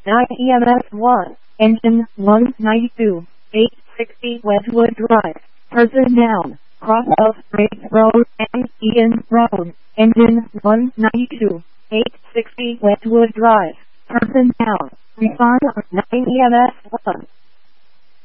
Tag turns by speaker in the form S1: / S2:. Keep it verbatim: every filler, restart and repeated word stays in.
S1: nine E M S one, engine one ninety-two, eight sixty Wedgwood Drive, person noun, cross of Grace Road and Ian Road, engine one ninety-two, eight sixty Wedgwood Drive, person noun, refund nine E M S one.